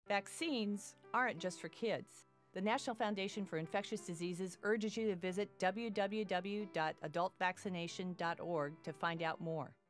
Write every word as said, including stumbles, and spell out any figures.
Vaccines aren't just for kids. The National Foundation for Infectious Diseases urges you to visit w w w dot adult vaccination dot org to find out more.